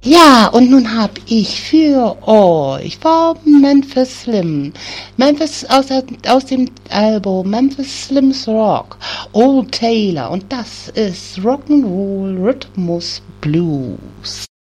Ja, und nun hab ich für euch vom Memphis Slim, aus dem Album Memphis Slim's Rock, Old Taylor, und das ist Rock'n'Roll Rhythmus Blues.